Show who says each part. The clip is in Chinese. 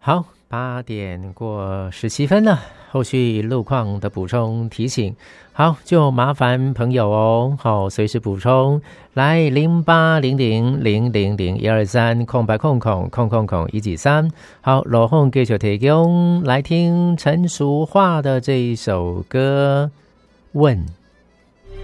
Speaker 1: 好，8:17了，后续路况的补充提醒，好，就麻烦朋友哦，好，随时补充，来0800000123空白空空空空空193，好，罗红继续提供来听陈淑桦的这一首歌《问》。